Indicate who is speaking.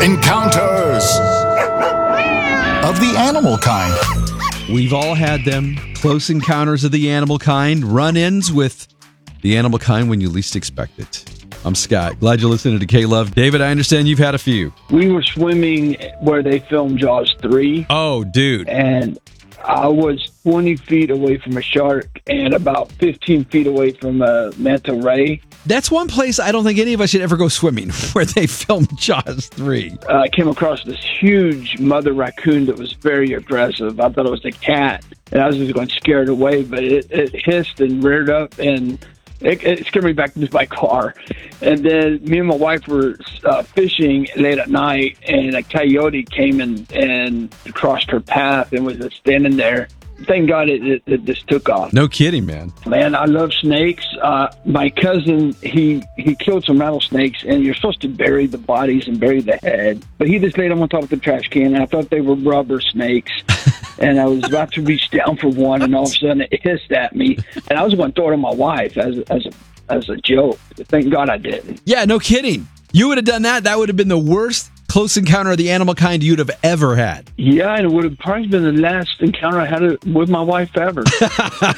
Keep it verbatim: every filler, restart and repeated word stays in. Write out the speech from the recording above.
Speaker 1: Encounters of the animal kind.
Speaker 2: We've all had them. Close encounters of the animal kind. Run-ins with the animal kind when you least expect it. I'm Scott. Glad you're listening to K-Love. David, I understand you've had a few.
Speaker 3: We were swimming where they filmed Jaws three.
Speaker 2: Oh, dude.
Speaker 3: And I was twenty feet away from a shark and about fifteen feet away from a manta ray.
Speaker 2: That's one place I don't think any of us should ever go swimming, where they filmed Jaws three.
Speaker 3: Uh, I came across this huge mother raccoon that was very aggressive. I thought it was a cat, and I was just going scared away, but it, it hissed and reared up, and it, it scared me back into my car. And then me and my wife were uh, fishing late at night, and a coyote came and, and crossed her path and was just standing there. Thank God it, it, it just took off.
Speaker 2: No kidding, man.
Speaker 3: Man, I love snakes. Uh, my cousin, he, he killed some rattlesnakes, and you're supposed to bury the bodies and bury the head. But he just laid them on top of the trash can, and I thought they were rubber snakes. And I was about to reach down for one, and all of a sudden it hissed at me. And I was going to throw it on my wife as, as, a, as a joke. Thank God I didn't.
Speaker 2: Yeah, no kidding. You would have done that. That would have been the worst close encounter of the animal kind you'd have ever had.
Speaker 3: Yeah, and it would have probably been the last encounter I had with my wife ever.